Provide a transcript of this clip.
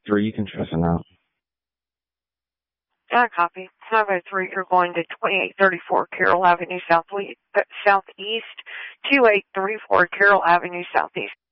503, you can trust it out. Got a copy. 503, you're going to 2834 Carroll Avenue Southeast, 2834 Carroll Avenue Southeast.